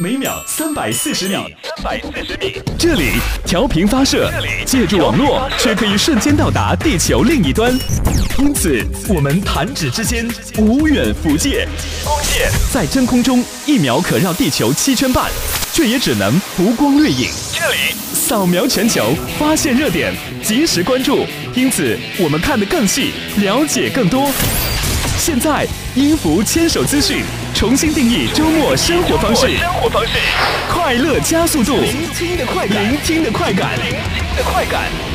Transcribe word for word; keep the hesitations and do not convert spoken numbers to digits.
每秒三百四十米， 三百四十米。 这里调频发射，借助网络却可以瞬间到达地球另一端。因此，我们弹指之间，无远弗届。 弓箭在真空中一秒可绕地球七圈半，却也只能浮光掠影。 这里扫描全球，发现热点，及时关注。因此，我们看得更细，了解更多。现在，音符牵手资讯重新定义周末生活方式， 生活方式， 快乐加速度， 聆听的快感， 聆听的快感， 聆听的快感。